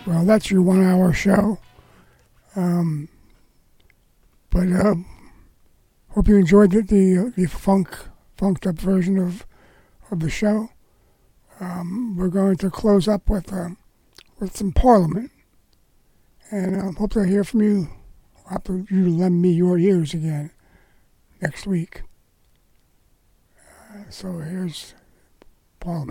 Well, that's your 1 hour show. But hope you enjoyed the funked up version of the show. We're going to close up with some Parliament, and hope to hear from you. Hope you lend me your ears again next week. So here's Parliament.